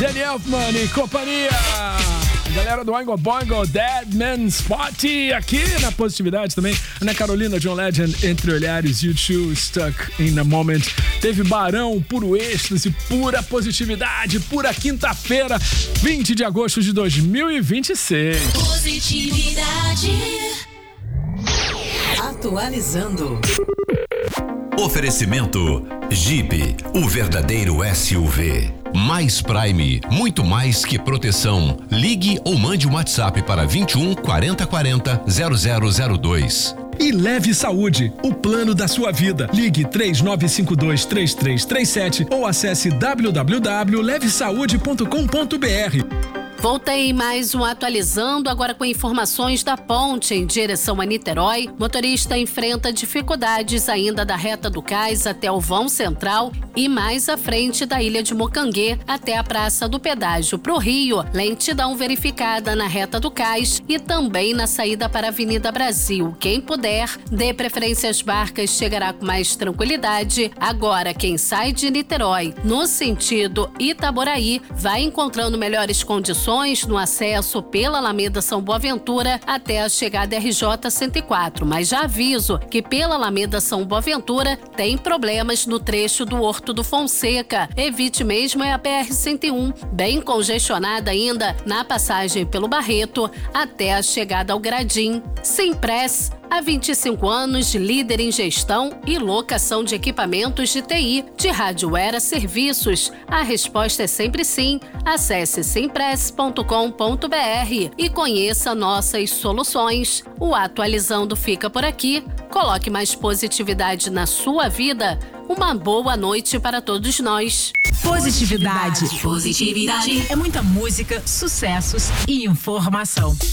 Danny Elfman e companhia. A galera do Oingo Boingo, Dead Man's Party, aqui na Positividade também. Ana Carolina, John Legend, Entre Olhares, U2, Stuck in a Moment. Teve Barão, puro êxtase, pura positividade, pura quinta-feira, 20 de agosto de 2026. Positividade. Atualizando. Oferecimento Jeep, o verdadeiro SUV. Mais Prime, muito mais que proteção. Ligue ou mande um WhatsApp para 21 40 40 0002. E Leve Saúde, o plano da sua vida. Ligue 3952-3337 ou acesse www.levesaude.com.br. Voltei mais um Atualizando, agora com informações da ponte em direção a Niterói. Motorista enfrenta dificuldades ainda da reta do Cais até o vão central e mais à frente da Ilha de Mocanguê até a Praça do Pedágio para o Rio. Lentidão verificada na reta do Cais e também na saída para a Avenida Brasil. Quem puder, dê preferência às barcas, chegará com mais tranquilidade. Agora, quem sai de Niterói no sentido Itaboraí vai encontrando melhores condições no acesso pela Alameda São Boaventura até a chegada RJ 104, mas já aviso que pela Alameda São Boaventura tem problemas no trecho do Horto do Fonseca. Evite mesmo a PR-101, bem congestionada ainda na passagem pelo Barreto até a chegada ao Gradim. Simpress, há 25 anos, líder em gestão e locação de equipamentos de TI, de hardware a serviços. A resposta é sempre sim. Acesse simpress.com.br e conheça nossas soluções. O Atualizando fica por aqui. Coloque mais positividade na sua vida. Uma boa noite para todos nós. Positividade. Positividade. É muita música, sucessos e informação.